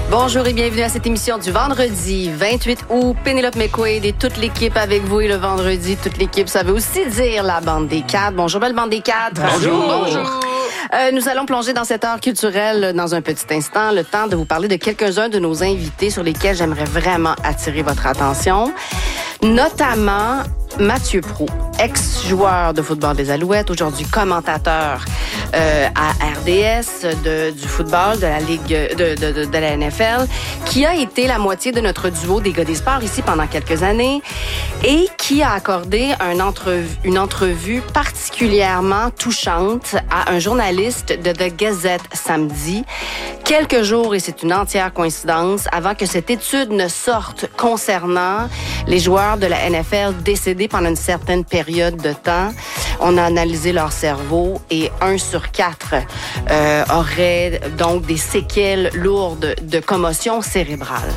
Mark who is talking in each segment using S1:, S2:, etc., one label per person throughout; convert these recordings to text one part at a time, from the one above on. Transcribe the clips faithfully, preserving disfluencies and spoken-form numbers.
S1: Bonjour et bienvenue à cette émission du vendredi vingt-huit août. Pénélope McQuaid et toute l'équipe avec vous. Et le vendredi, toute l'équipe, ça veut aussi dire la bande des quatre. Bonjour, belle bande des quatre.
S2: Bonjour.
S1: Bonjour. Euh, nous allons plonger dans cette heure culturelle dans un petit instant. Le temps de vous parler de quelques-uns de nos invités sur lesquels j'aimerais vraiment attirer votre attention. Notamment Mathieu Proulx, ex-joueur de football des Alouettes, aujourd'hui commentateur euh, à R D S de, du football, de la Ligue, de, de, de, de la N F L, qui a été la moitié de notre duo des gars des sports ici pendant quelques années et qui a accordé un entrevue, une entrevue particulièrement touchante à un journaliste de The Gazette samedi, quelques jours, et c'est une entière coïncidence, avant que cette étude ne sorte concernant les joueurs de la N F L décédés pendant une certaine période de temps. On a analysé leur cerveau et un sur quatre euh, aurait donc des séquelles lourdes de commotion cérébrale.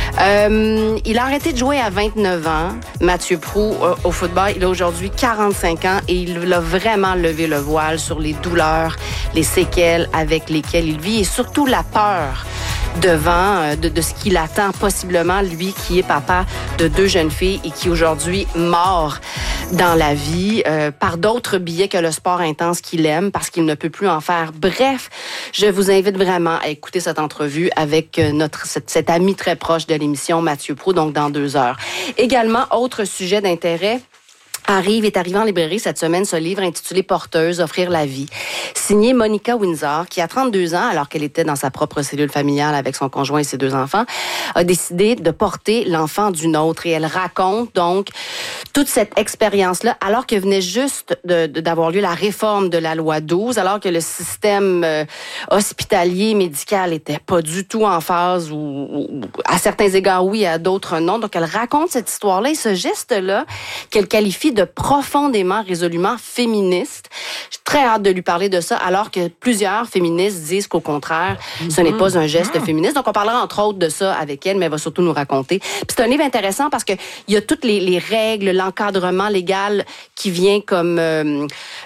S1: Euh, il a arrêté de jouer à vingt-neuf ans, Mathieu Proulx, euh, au football. Il a aujourd'hui quarante-cinq ans et il a vraiment levé le voile sur les douleurs, les séquelles avec lesquelles il vit et surtout la peur devant euh, de, de ce qu'il attend possiblement, lui qui est papa de deux jeunes filles et qui aujourd'hui mord dans la vie euh, par d'autres billets que le sport intense qu'il aime parce qu'il ne peut plus en faire. Bref, je vous invite vraiment à écouter cette entrevue avec euh, notre cet, cet ami très proche de l'émission, Mathieu Proulx, donc dans deux heures. Également, autre sujet d'intérêt, Arrive, est arrivé en librairie cette semaine ce livre intitulé Porteuse, offrir la vie, signé Monica Windsor, qui a trente-deux ans, alors qu'elle était dans sa propre cellule familiale avec son conjoint et ses deux enfants, a décidé de porter l'enfant d'une autre. Et elle raconte donc toute cette expérience-là, alors que venait juste de, de, d'avoir lieu la réforme de la loi douze, alors que le système euh, hospitalier, médical était pas du tout en phase, ou, ou à certains égards oui, à d'autres non. Donc elle raconte cette histoire-là et ce geste-là qu'elle qualifie de profondément, résolument féministe. J'ai très hâte de lui parler de ça, alors que plusieurs féministes disent qu'au contraire, mm-hmm. ce n'est pas un geste mm-hmm. féministe. Donc, on parlera entre autres de ça avec elle, mais elle va surtout nous raconter. Puis c'est un livre intéressant parce que il y a toutes les, les règles, l'encadrement légal qui vient comme euh,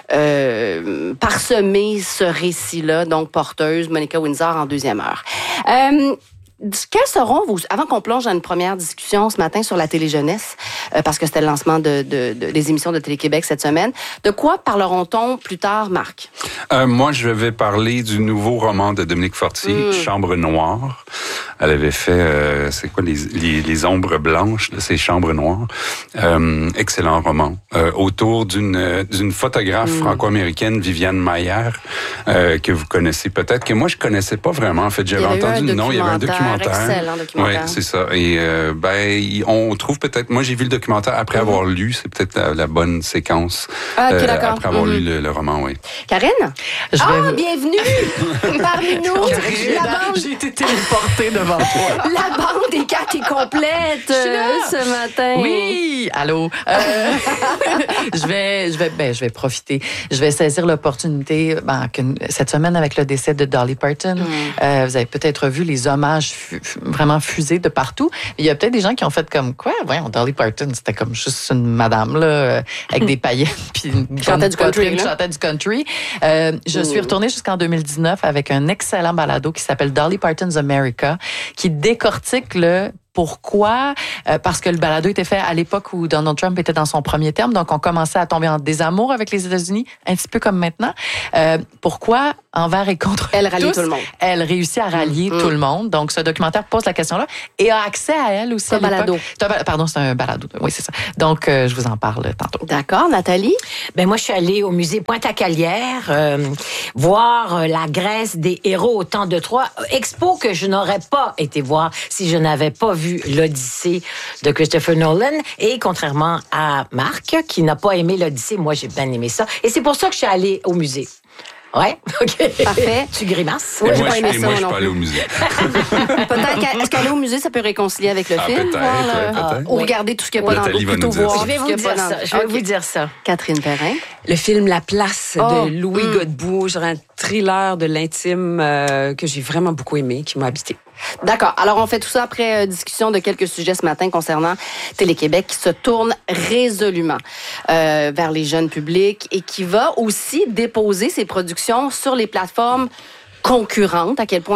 S1: euh, parsemer ce récit-là. Donc, Porteuse, Monica Windsor en deuxième heure. Euh, Quels seront vos... Avant qu'on plonge dans une première discussion ce matin sur la télé-jeunesse, euh, parce que c'était le lancement de, de, de, des émissions de Télé-Québec cette semaine, de quoi parleront-on plus tard, Marc?
S3: Euh, moi, je vais parler du nouveau roman de Dominique Fortier, mm. Chambre noire. Elle avait fait, euh, c'est quoi, les, les, les ombres blanches, là, c'est Chambre noire. Euh, excellent roman. Euh, autour d'une, d'une photographe mm. franco-américaine, Viviane Mayer, euh, que vous connaissez peut-être, que moi, je connaissais pas vraiment. En fait, j'avais entendu le nom, il y avait un documentaire.
S1: Excellent documentaire.
S3: Oui, c'est ça. Et euh, ben, on trouve peut-être... Moi, j'ai vu le documentaire après mm-hmm. avoir lu. C'est peut-être la, la bonne séquence.
S1: Ah, OK,
S3: euh,
S1: d'accord.
S3: Après avoir
S1: mm-hmm.
S3: lu le, le roman, oui.
S1: Karine?
S4: Je
S1: ah,
S4: vais...
S1: bienvenue! Parmi nous!
S4: J'ai,
S1: la bande...
S4: j'ai été téléportée devant toi.
S1: La bande des quatre est complète euh, ce matin.
S4: Oui! Allô? Euh, je vais, je vais, ben, je vais profiter. Je vais saisir l'opportunité ben, que cette semaine, avec le décès de Dolly Parton, mm. euh, vous avez peut-être vu les hommages vraiment fusée de partout. Il y a peut-être des gens qui ont fait comme quoi, voyons, Dolly Parton, c'était comme juste une madame là, avec des paillettes puis une
S1: chantait du country.
S4: chantait du country. Euh, je mmh. suis retournée jusqu'en deux mille dix-neuf avec un excellent balado qui s'appelle Dolly Parton's America, qui décortique le pourquoi? Euh, parce que le balado était fait à l'époque où Donald Trump était dans son premier terme, donc on commençait à tomber en désamour avec les États-Unis, un petit peu comme maintenant. Euh, pourquoi, envers et contre
S1: elle rallie
S4: tous,
S1: tout le monde.
S4: Elle réussit à rallier mmh. tout le monde. Donc, ce documentaire pose la question-là et a accès à elle aussi.
S1: C'est un balado.
S4: Pardon, c'est un balado. Oui, c'est ça. Donc, euh, je vous en parle tantôt.
S1: D'accord. Nathalie?
S2: Ben moi, je suis allée au musée Pointe-à-Calière euh, voir euh, la Grèce des héros au temps de Troie. Expo que je n'aurais pas été voir si je n'avais pas vu vu l'Odyssée de Christopher Nolan. Et contrairement à Marc, qui n'a pas aimé l'Odyssée, moi, j'ai bien aimé ça. Et c'est pour ça que je suis allée au musée. Ouais, OK.
S1: Parfait.
S2: Tu grimaces?
S3: Oui,
S1: ouais,
S3: moi,
S1: j'ai pas aimé
S3: je,
S1: ça.
S3: moi, je suis
S1: non
S3: pas allé au musée.
S1: Peut-être qu'à, est-ce qu'aller au musée, ça peut réconcilier avec le
S3: ah,
S1: film?
S3: Peut-être,
S1: voir,
S3: ouais,
S1: le,
S3: peut-être.
S1: Ou regarder tout ce qu'il n'y a pas dans
S3: Nathalie
S1: le plutôt
S3: va nous dire
S1: voir.
S2: Je vais vous dire ça. Je vais
S1: okay.
S2: vous dire ça.
S1: Catherine Perrin.
S5: Le film La Place
S1: oh,
S5: de Louis
S1: mm.
S5: Godbout, genre un thriller de l'intime euh, que j'ai vraiment beaucoup aimé, qui m'a habité.
S1: D'accord. Alors, on fait tout ça après euh, discussion de quelques sujets ce matin concernant Télé-Québec qui se tourne résolument euh, vers les jeunes publics et qui va aussi déposer ses productions sur les plateformes concurrentes. À quel point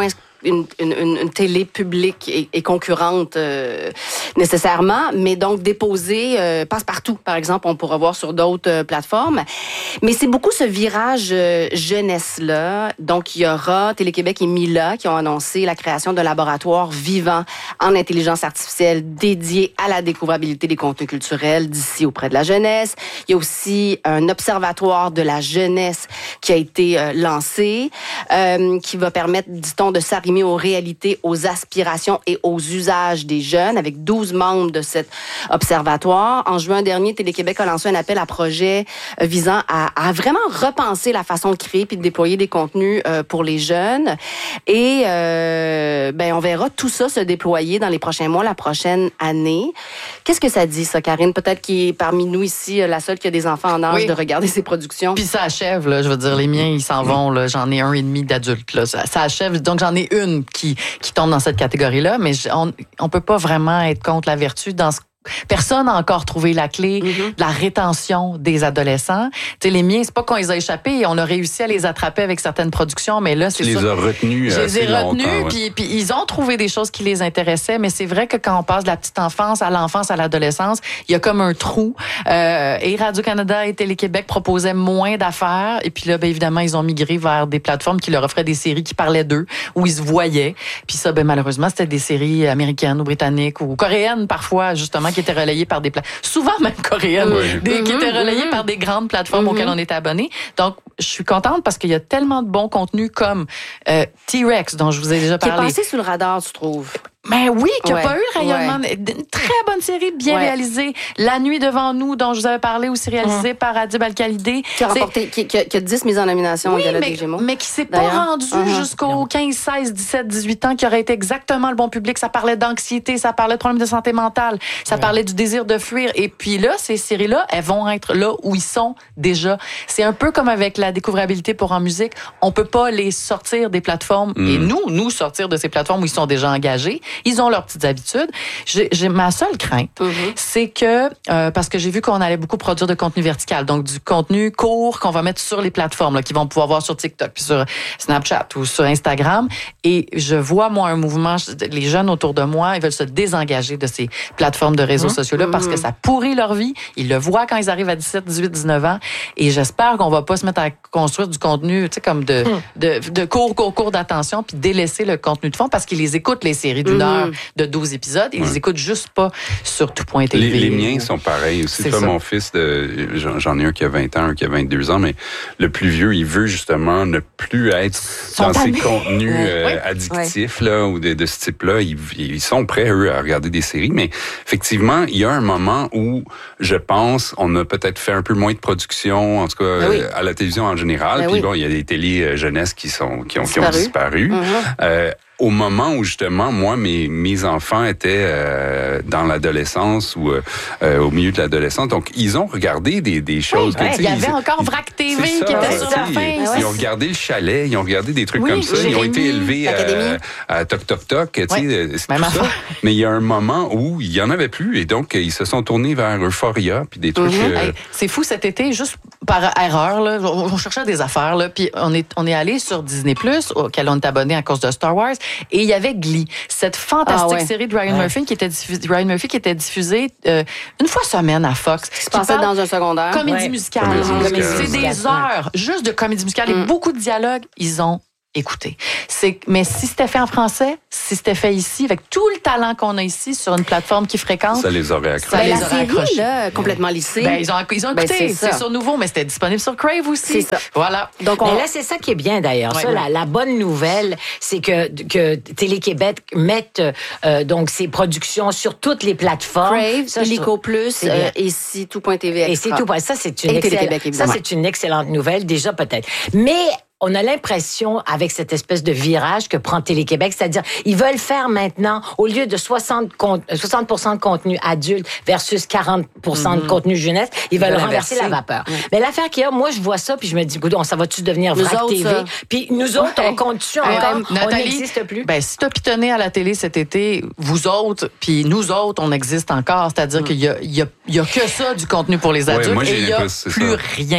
S1: une, une, une télé publique et, et concurrente euh, nécessairement, mais donc déposer euh, passe-partout, par exemple, on pourra voir sur d'autres euh, plateformes. Mais c'est beaucoup ce virage euh, jeunesse-là. Donc, il y aura Télé-Québec et Mila qui ont annoncé la création d'un laboratoire vivant en intelligence artificielle dédié à la découvrabilité des contenus culturels d'ici auprès de la jeunesse. Il y a aussi un observatoire de la jeunesse qui a été euh, lancé, euh, qui va permettre, dit-on, de s'arrimer aux réalités, aux aspirations et aux usages des jeunes, avec douze membres de cet observatoire. En juin dernier, Télé-Québec a lancé un appel à projet euh, visant à, à vraiment repenser la façon de créer puis de déployer des contenus euh, pour les jeunes. Et euh, ben on verra tout ça se déployer dans les prochains mois, la prochaine année. Qu'est-ce que ça dit, ça, Karine? Peut-être qui est parmi nous ici la seule qui a des enfants en âge
S4: oui.
S1: de regarder ces productions.
S4: Puis ça achève, là. Je veux dire, les miens, ils s'en vont, là. J'en ai un et demi d'adultes, là. Ça, ça achève. Donc, j'en ai une qui, qui tombe dans cette catégorie-là, mais on, on peut pas vraiment être contre la vertu dans ce personne n'a encore trouvé la clé mm-hmm. de la rétention des adolescents. Tu sais, les miens, c'est pas qu'on les a échappés, on a réussi à les attraper avec certaines productions, mais là, c'est
S3: tu
S4: ça.
S3: les as retenus
S4: Je les ai retenus,
S3: ouais.
S4: puis, puis ils ont trouvé des choses qui les intéressaient, mais c'est vrai que quand on passe de la petite enfance à l'enfance, à l'adolescence, il y a comme un trou. Euh, et Radio-Canada et Télé-Québec proposaient moins d'affaires, et puis là, ben, évidemment, ils ont migré vers des plateformes qui leur offraient des séries qui parlaient d'eux, où ils se voyaient. Puis ça, ben, malheureusement, c'était des séries américaines ou britanniques ou coréennes, parfois, justement, qui étaient relayées par des plateformes, souvent même coréennes, oui. des, qui étaient relayées mm-hmm. par des grandes plateformes mm-hmm. auxquelles on était abonnés. Donc, je suis contente parce qu'il y a tellement de bons contenus comme euh, T-Rex, dont je vous ai déjà parlé.
S1: Qui est passé sous le radar, tu trouves?
S4: Ben oui, qui n'a
S1: ouais,
S4: pas eu le rayonnement.
S1: Ouais.
S4: Une très bonne série, bien
S1: ouais.
S4: réalisée. La nuit devant nous, dont je vous avais parlé, aussi réalisée mmh. par Adib Al-Khalidé.
S1: Qui a remporté, qui, qui, a, qui a dix mises en nomination
S4: oui,
S1: au Gala
S4: mais,
S1: des Gémeaux.
S4: mais qui s'est pas rendu uh-huh. jusqu'aux quinze, seize, dix-sept, dix-huit ans, qui aurait été exactement le bon public. Ça parlait d'anxiété, ça parlait de problèmes de santé mentale, ça ouais. parlait du désir de fuir. Et puis là, ces séries-là, elles vont être là où ils sont déjà. C'est un peu comme avec la découvrabilité pour en musique. On peut pas les sortir des plateformes mmh. et nous, nous sortir de ces plateformes où ils sont déjà engagés. Ils ont leurs petites habitudes. J'ai, j'ai ma seule crainte, mm-hmm. c'est que euh, parce que j'ai vu qu'on allait beaucoup produire de contenu vertical, donc du contenu court qu'on va mettre sur les plateformes, là, qu'ils vont pouvoir voir sur TikTok, puis sur Snapchat ou sur Instagram. Et je vois moi un mouvement, les jeunes autour de moi, ils veulent se désengager de ces plateformes de réseaux mm-hmm. sociaux-là parce que ça pourrit leur vie. Ils le voient quand ils arrivent à dix-sept, dix-huit, dix-neuf ans. Et j'espère qu'on va pas se mettre à construire du contenu, tu sais, comme de, mm. de, de court, court, court d'attention, puis délaisser le contenu de fond parce qu'ils les écoutent les séries d'une mm-hmm. heure de douze épisodes. Ils ouais. les écoutent juste pas sur tout point T V.
S3: Les, les miens sont pareils aussi. C'est toi, ça. Mon fils, de, j'en, j'en ai un qui a vingt ans, un qui a vingt-deux ans, mais le plus vieux, il veut justement ne plus être sont dans ces contenus ouais. euh, oui. addictifs ouais. là, ou de, de ce type-là. Ils, ils sont prêts, eux, à regarder des séries, mais effectivement, il y a un moment où, je pense, on a peut-être fait un peu moins de production, en tout cas, ben oui. euh, à la télévision en général. Ben Puis oui. bon, il y a des télés jeunesse qui, sont, qui, ont, qui ont disparu. Mm-hmm. Euh, Au moment où, justement, moi, mes, mes enfants étaient euh, dans l'adolescence ou euh, au milieu de l'adolescence, donc ils ont regardé des, des choses.
S4: Oui,
S3: que,
S4: il y avait ils, encore Vrac T V
S3: ça,
S4: qui était sur la fin.
S3: Ils, ils ont regardé le chalet, ils ont regardé des trucs
S4: oui,
S3: comme ça.
S4: Jérémy,
S3: ils ont été élevés à, à Toc Toc Toc, tu sais,
S4: oui,
S3: c'est tout ça. Mais il y a un moment où il y en avait plus et donc ils se sont tournés vers Euphoria puis des trucs.
S4: Mm-hmm.
S3: Euh...
S4: Hey, c'est fou cet été, juste par erreur, là, on, on cherchait des affaires, là, puis on est on est allé sur Disney Plus, auquel on est abonné à cause de Star Wars, et il y avait Glee, cette fantastique ah ouais. série de Ryan ouais. Murphy qui était diffusée, Ryan Murphy qui était diffusée euh, une fois semaine à Fox.
S1: Qui se passait dans un secondaire.
S4: Comédie
S1: ouais.
S4: musicale.
S3: Comédie musicale.
S4: C'est des heures juste de comédie musicale mm. et beaucoup de dialogues. Ils ont écouté. C'est, mais si c'était fait en français, si c'était fait ici, avec tout le talent qu'on a ici sur une plateforme qui fréquente,
S3: ça les aurait accrochés.
S1: Ça les aurait accrochés. Là, complètement lissé.
S4: Ben, ils ont, ils ont écouté. Ben, c'est, c'est sur Nouveau, mais c'était disponible sur Crave aussi.
S1: C'est ça.
S4: Voilà.
S2: Donc, on... Mais là, c'est ça qui est bien, d'ailleurs. Ouais, ça, ouais. La, la bonne nouvelle, c'est que, que Télé-Québec mette euh, donc ses productions sur toutes les plateformes.
S1: Crave, ça, Illico Plus, euh, et c'est tout point T V.
S2: Et c'est tout. Ça, c'est une, excell... ça, c'est une excellente nouvelle, déjà, peut-être. Mais on a l'impression, avec cette espèce de virage que prend Télé-Québec, c'est-à-dire, ils veulent faire maintenant, au lieu de soixante pour cent de contenu adulte versus quarante pour cent mm-hmm. de contenu jeunesse, ils veulent renverser la vapeur. Mm. Mais l'affaire qu'il y a, moi, je vois ça, puis je me dis, on ça va-tu devenir Vrac T V? Puis nous autres, ouais. on compte-tu encore? On n'existe plus.
S4: Ben, si t'as pitonné à la télé cet été, vous autres, puis nous autres, on existe encore. C'est-à-dire mm. qu'il y a, il y a, il y a que ça, du contenu pour les adultes, ouais, moi, et il y a plus ça. rien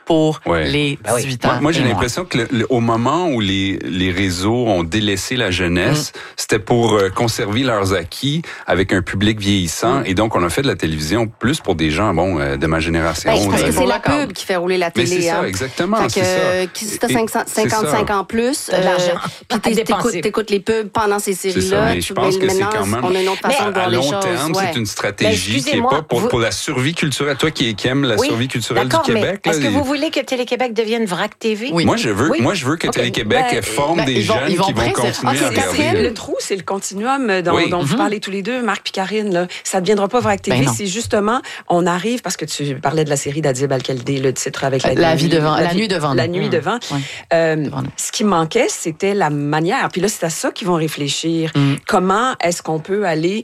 S4: pour
S3: Ouais.
S4: les
S2: Ben oui.
S4: dix-huit
S3: Moi,
S4: ans.
S3: moi, j'ai
S4: et moins.
S3: l'impression que le, le, au moment où les, les réseaux ont délaissé la jeunesse, mm. c'était pour euh, conserver leurs acquis avec un public vieillissant. Mm. Et donc, on a fait de la télévision plus pour des gens, bon, euh, de ma génération.
S1: Ben, c'est parce
S3: de...
S1: que c'est la pub qui fait rouler la télé.
S3: Mais c'est
S1: hein.
S3: ça, exactement.
S1: Fait que,
S3: c'est ça.
S1: Qui, si t'as cinquante-cinq ans plus,
S2: t'as de l'argent
S1: puis
S2: à dépenser.
S1: t'écoutes les pubs pendant ces séries-là.
S3: C'est ça, mais je pense que c'est quand même...
S1: On a une autre façon
S3: mais
S1: de voir
S3: à
S1: les
S3: long
S1: choses.
S3: terme,
S1: ouais.
S3: c'est une stratégie qui n'est pas pour,
S2: vous...
S3: pour la survie culturelle. Toi qui, qui aimes la
S2: oui,
S3: survie culturelle du Québec.
S2: Est-ce
S3: là,
S2: que vous voulez que Télé-Québec devienne Vrac T V?
S3: Oui. Moi, je veux,
S2: oui.
S3: moi, je veux que okay. Télé-Québec ben, forme ben, des
S4: ils vont,
S3: jeunes
S4: ils vont
S3: qui vont continuer
S1: okay,
S3: à regarder.
S5: Catherine, le trou, c'est le continuum dont,
S3: oui.
S5: dont mm-hmm. vous parlez tous les deux, Marc puis Karine. Là. Ça ne deviendra pas Vrac T V. Ben c'est justement, on arrive, parce que tu parlais de la série d'Adib Al-Khalidi, le titre avec la,
S4: la,
S5: nuit,
S4: vie devant,
S5: la,
S4: la nuit devant.
S5: La nuit
S4: mmh.
S5: devant.
S4: Ouais.
S5: Euh,
S4: devant
S5: ce qui manquait, c'était la manière. Puis là, c'est à ça qu'ils vont réfléchir. Mmh. Comment est-ce qu'on peut aller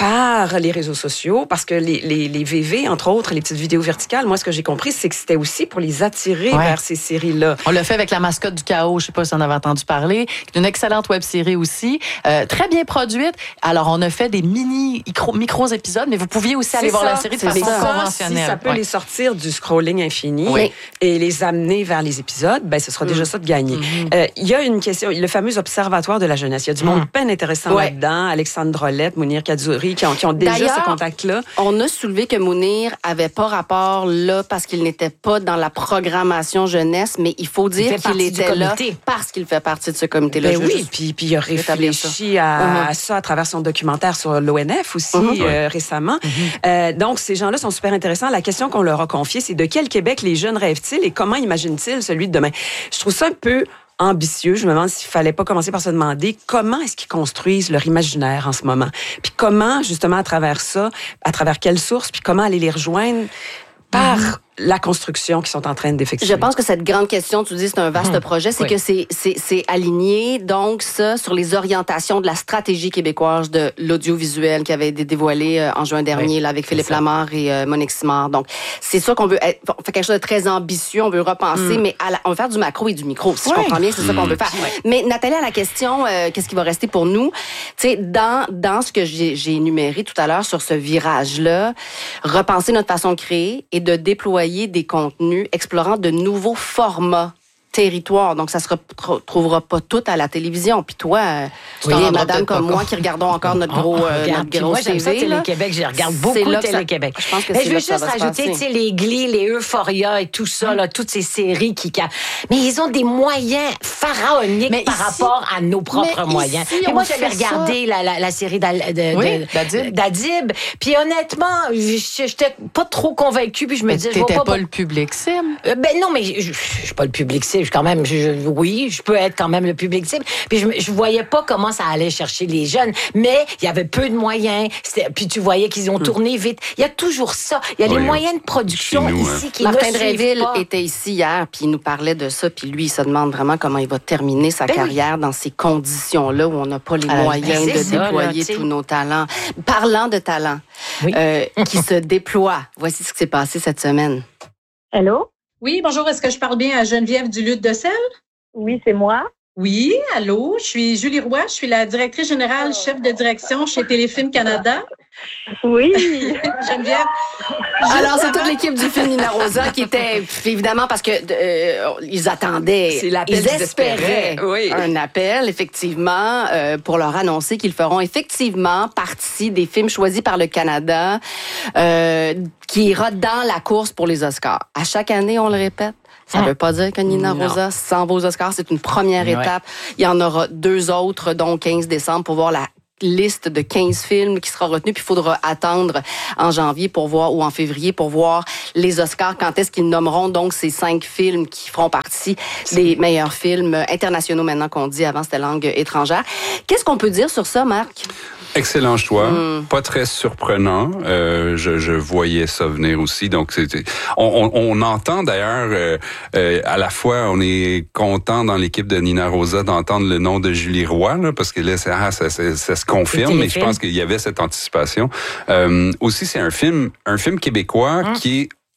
S5: par les réseaux sociaux, parce que les, les, les V V, entre autres, les petites vidéos verticales, moi, ce que j'ai compris, c'est que c'était aussi pour les attirer ouais. vers ces séries-là.
S4: On l'a fait avec La Mascotte du Chaos, je sais pas si on avait entendu parler, une excellente web-série aussi, euh, très bien produite. Alors, on a fait des mini, micro, micro-épisodes, mais vous pouviez aussi
S5: c'est
S4: aller
S5: ça,
S4: voir la série de façon
S5: ça.
S4: conventionnelle.
S5: Si ça peut
S4: ouais.
S5: les sortir du scrolling infini
S4: oui.
S5: et les amener vers les épisodes, ben, ce sera mmh. déjà ça de gagner. Il mmh. euh, y a une question, le fameux observatoire de la jeunesse. Il y a du monde mmh. bien intéressant ouais. là-dedans. Alexandre Drolet, Mounir Kadzouri, qui ont, qui ont déjà ce contact-là.
S1: On a soulevé que Mounir avait pas rapport là parce qu'il n'était pas dans la programmation jeunesse, mais il faut dire il qu'il était là parce qu'il fait partie de ce comité-là.
S5: Ben oui, puis, puis il a réfléchi à, uh-huh. à ça à travers son documentaire sur l'O N F aussi uh-huh. euh, récemment. Uh-huh. Euh, donc, ces gens-là sont super intéressants. La question qu'on leur a confiée, c'est de quel Québec les jeunes rêvent-ils et comment imaginent-ils celui de demain? Je trouve ça un peu ambitieux. Je me demande s'il fallait pas commencer par se demander comment est-ce qu'ils construisent leur imaginaire en ce moment. Puis comment, justement, à travers ça, à travers quelles sources, puis comment aller les rejoindre par mm-hmm. la construction qu'ils sont en train d'effectuer.
S1: Je pense que cette grande question, tu dis, c'est un vaste mmh. projet, c'est oui. que c'est, c'est, c'est aligné, donc, ça, sur les orientations de la stratégie québécoise de l'audiovisuel qui avait été dévoilée euh, en juin dernier, oui, là, avec Philippe Lamar et euh, Monique Simard. Donc, c'est sûr qu'on veut être, on fait quelque chose de très ambitieux, on veut repenser, mmh. mais à la, on veut faire du macro et du micro, si oui. je comprends bien, c'est mmh. ça qu'on veut faire. Oui. Mais Nathalie, à la question, euh, qu'est-ce qui va rester pour nous? Tu sais, dans, dans ce que j'ai, j'ai énuméré tout à l'heure sur ce virage-là, repenser notre façon de créer et de déployer des contenus explorant de nouveaux formats territoire. Donc, ça se retrouvera pas tout à la télévision. Puis toi, tu oui, es madame comme moi qui regardons encore notre gros, euh,
S2: regarde,
S1: notre gros
S2: moi, j'aime
S1: T V.
S2: Ça, Télé-Québec, je regarde beaucoup Télé-Québec.
S1: Je pense que
S2: mais
S1: c'est
S2: je veux
S1: là
S2: juste rajouter, tu sais, les Glee, les Euphoria et tout ça, là, toutes ces séries qui... Mais ils ont des moyens pharaoniques mais par ici, rapport à nos propres moyens. Ici, puis moi, j'avais regardé la, la, la série d'Al, de,
S4: oui,
S2: de,
S4: d'Adib.
S2: d'Adib. Puis honnêtement, j'étais pas trop convaincue. Puis je me disais...
S4: T'étais
S2: pas,
S4: pas, pas le public cible.
S2: Euh, ben non, mais je, je, je suis pas le public cible. Je, quand même... Je, je, oui, je peux être quand même le public cible. Puis je, je voyais pas comment ça allait chercher les jeunes, mais il y avait peu de moyens. Puis tu voyais qu'ils ont tourné vite. Il y a toujours ça. Il y a oui, des moyens de production nous, ici hein. qui
S1: Martin
S2: ne
S1: Drainville
S2: pas.
S1: était ici hier, puis il nous parlait de ça. Puis lui, il se demande vraiment comment il va terminer sa ben carrière oui. dans ces conditions-là où on n'a pas les Alors, moyens ben de ça, déployer là, tous nos talents. Parlant de talents oui. euh, qui se déploient, voici ce qui s'est passé cette semaine.
S6: Allô?
S7: Oui, bonjour. Est-ce que je parle bien à Geneviève Duluth-Decelles?
S6: Oui, c'est moi.
S7: Oui, allô, je suis Julie Roy, je suis la directrice générale, chef de direction chez Téléfilm Canada.
S6: Oui.
S7: Geneviève.
S1: Alors, c'est toute l'équipe du film Nina Rosa qui était, évidemment, parce que euh, ils attendaient,
S5: c'est l'appel
S1: ils espéraient
S5: oui.
S1: un appel, effectivement, euh, pour leur annoncer qu'ils feront effectivement partie des films choisis par le Canada, euh, qui ira dans la course pour les Oscars. À chaque année, on le répète. Ça ne veut pas dire que Nina non. Rosa s'en va aux Oscars. C'est une première ouais. étape. Il y en aura deux autres, dont quinze décembre, pour voir la liste de quinze films qui sera retenue. Puis il faudra attendre en janvier pour voir, ou en février pour voir les Oscars. Quand est-ce qu'ils nommeront donc ces cinq films qui feront partie des meilleurs films internationaux maintenant qu'on dit. Avant, c'était langue étrangère. Qu'est-ce qu'on peut dire sur ça, Marc?
S3: Excellent choix, mm. pas très surprenant. Euh, je, je voyais ça venir aussi. Donc, c'était, on, on, on entend d'ailleurs euh, euh, à la fois, on est content dans l'équipe de Nina Rosa d'entendre le nom de Julie Roy, là, parce que là, ça, ah, ça, ça, ça se confirme. Mais je pense qu'il y avait cette anticipation. Euh, aussi, c'est un film, un film québécois mm. qui est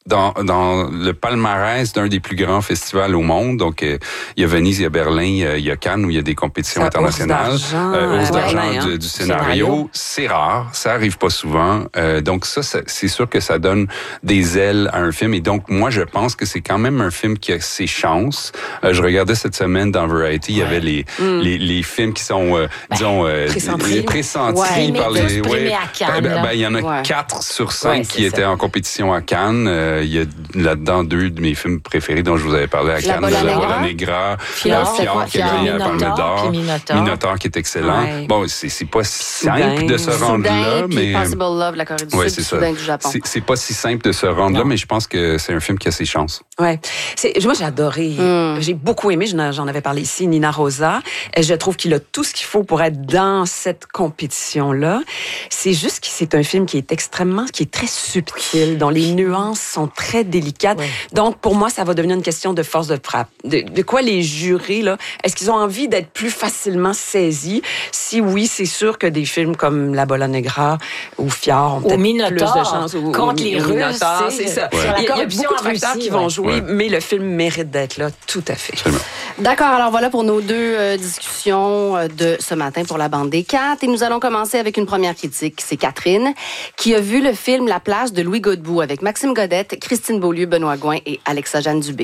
S3: dans, dans le palmarès d'un des plus grands festivals au monde. Donc, euh, il y a Venise, il y a Berlin, euh, il y a Cannes où il y a des compétitions
S5: ça,
S3: internationales.
S5: Ours d'argent,
S3: euh, Ours
S5: euh,
S3: d'argent
S5: ouais,
S3: du,
S5: hein.
S3: du scénario. scénario. C'est rare, ça arrive pas souvent. Euh, donc ça, ça, c'est sûr que ça donne des ailes à un film. Et donc, moi, je pense que c'est quand même un film qui a ses chances. Euh, je regardais cette semaine dans Variety, il y avait les, mm. les, les films qui sont, euh, ben, disons, euh,
S5: pressentis,
S3: pressentis
S2: ouais,
S3: par les...
S2: Ouais, à Cannes,
S3: ben, ben, il y en a
S2: ouais.
S3: quatre sur cinq
S2: ouais,
S3: qui étaient
S2: ça.
S3: en compétition à Cannes. Euh, il y a là-dedans deux de mes films préférés dont je vous avais parlé à
S1: La
S3: Cannes.
S1: Bola
S3: La
S1: Negra.
S3: Bola Negra.
S2: Fior,
S3: Fior qui a gagné la Palme d'Or.
S2: Minotaur.
S3: Minotaur qui est excellent.
S5: Ouais.
S3: Bon, c'est, c'est pas si simple
S5: Soudain.
S3: de se rendre
S1: Soudain,
S3: là,
S1: puis
S3: mais...
S1: Possible Love, la Corée du
S3: ouais,
S1: Sud,
S3: c'est
S1: Soudain
S3: ça.
S1: du Japon.
S3: C'est, c'est pas si simple de se rendre
S2: non.
S3: là, mais je pense que c'est un film qui a ses chances.
S5: Ouais, c'est moi j'ai adoré, mm. j'ai beaucoup aimé. J'en, j'en avais parlé ici, Nina Rosa. Et je trouve qu'il a tout ce qu'il faut pour être dans cette compétition-là. C'est juste que c'est un film qui est extrêmement, qui est très subtil, dont les nuances sont très délicates. Ouais. Donc pour moi, ça va devenir une question de force de frappe. De, de quoi les jurés là, est-ce qu'ils ont envie d'être plus facilement saisis? Si oui, c'est sûr que des films comme La Bola Negra ou Fior ont peut-être
S2: Minotaur,
S5: plus de chances. Ou,
S2: contre
S5: ou,
S2: les
S5: ou
S2: Russes,
S5: Minotaur, c'est ça.
S3: Ouais.
S5: Il y a, il y a beaucoup de facteurs
S2: Russie,
S5: qui vont
S2: ouais.
S5: jouer,
S3: Ouais.
S5: mais le film mérite d'être là, tout à fait.
S3: Absolument.
S1: D'accord, alors voilà pour nos deux euh, discussions euh, de ce matin pour la bande des quatre. Et nous allons commencer avec une première critique. C'est Catherine, qui a vu le film La place de Louis Godbout avec Maxime Godette, Christine Beaulieu, Benoît Gouin et Alexa-Jeanne Dubé.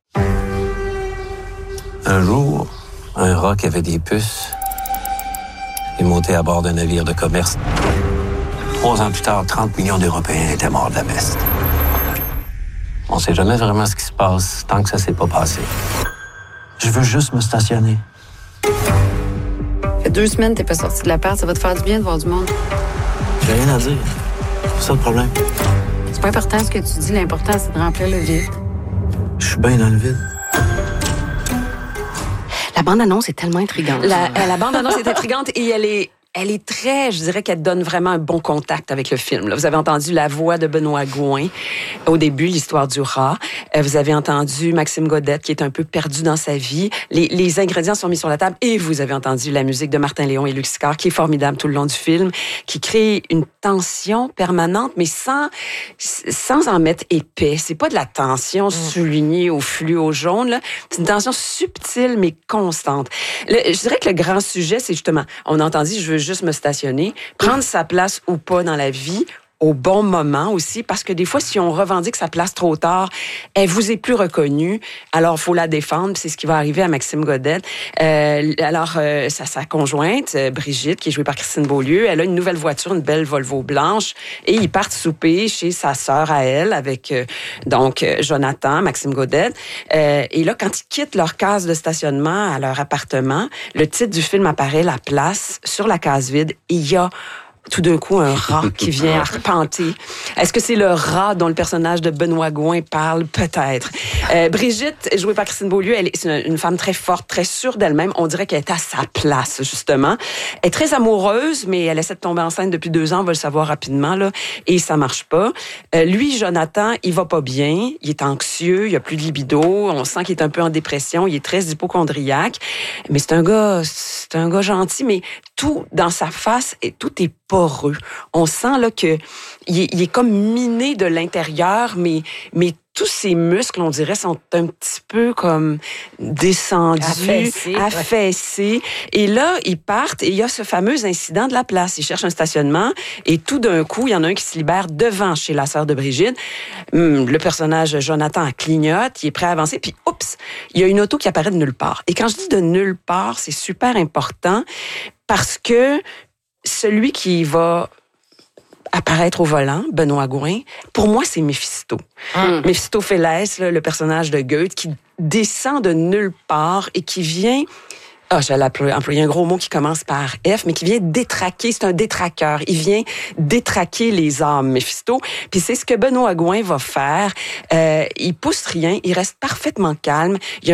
S8: Un jour, un rat qui avait des puces est monté à bord d'un navire de commerce. Trois ans plus tard, trente millions d'Européens étaient morts de la peste. On sait jamais vraiment ce qui se passe tant que ça s'est pas passé. Je veux juste me stationner.
S9: Ça fait deux semaines que t'es pas sorti de l'appart. Ça va te faire du bien de voir du monde.
S8: J'ai rien à dire. C'est ça le problème.
S9: C'est pas important ce que tu dis. L'important, c'est de remplir le vide.
S8: Je suis bien dans le vide.
S1: La bande-annonce est tellement intrigante.
S5: La, la bande-annonce est intrigante et elle est... Elle est très, je dirais qu'elle donne vraiment un bon contact avec le film. Là, vous avez entendu la voix de Benoît Gouin au début, l'histoire du rat. Vous avez entendu Maxime Godette qui est un peu perdu dans sa vie. Les, les ingrédients sont mis sur la table et vous avez entendu la musique de Martin Léon et Luc Sicard qui est formidable tout le long du film, qui crée une tension permanente, mais sans sans en mettre épais. C'est pas de la tension soulignée au fluo jaune. Là. C'est une tension subtile mais constante. Le, je dirais que le grand sujet, c'est justement, on a entendu, je veux juste me stationner, prendre sa place ou pas dans la vie, au bon moment aussi, parce que des fois, si on revendique sa place trop tard, elle vous est plus reconnue, alors faut la défendre, c'est ce qui va arriver à Maxime Godette. Euh, alors, euh, sa, sa conjointe, euh, Brigitte, qui est jouée par Christine Beaulieu, elle a une nouvelle voiture, une belle Volvo blanche, et ils partent souper chez sa sœur à elle, avec euh, donc euh, Jonathan, Maxime Godette. Euh, et là, quand ils quittent leur case de stationnement à leur appartement, le titre du film apparaît, La place, sur la case vide, et il y a tout d'un coup, un rat qui vient arpenter. Est-ce que c'est le rat dont le personnage de Benoît Gouin parle? Peut-être. Euh, Brigitte, jouée par Christine Beaulieu, elle est c'est une, une femme très forte, très sûre d'elle-même. On dirait qu'elle est à sa place, justement. Elle est très amoureuse, mais elle essaie de tomber enceinte depuis deux ans, on va le savoir rapidement, là, et ça marche pas. Euh, lui, Jonathan, il va pas bien, il est anxieux, il a plus de libido, on sent qu'il est un peu en dépression, il est très hypochondriaque, mais c'est un gars, c'est un gars gentil, mais tout dans sa face et tout est poreux. On sent là que il est, il est comme miné de l'intérieur, mais mais tous ses muscles, on dirait, sont un petit peu comme descendus,
S2: affaissés.
S5: affaissés. Et là, ils partent et il y a ce fameux incident de la place. Ils cherchent un stationnement et tout d'un coup, il y en a un qui se libère devant chez la sœur de Brigitte. Le personnage Jonathan clignote, il est prêt à avancer, puis oups, il y a une auto qui apparaît de nulle part. Et quand je dis de nulle part, c'est super important parce que celui qui va apparaître au volant, Benoît Gouin, pour moi, c'est Méphisto. Mm. Méphistophélès, là, le personnage de Goethe, qui descend de nulle part et qui vient... Ah, j'allais employer un gros mot qui commence par F, mais qui vient détraquer, c'est un détraqueur. Il vient détraquer les âmes, Méphisto. Puis c'est ce que Benoît Gouin va faire. Euh, il pousse rien, il reste parfaitement calme. Il y a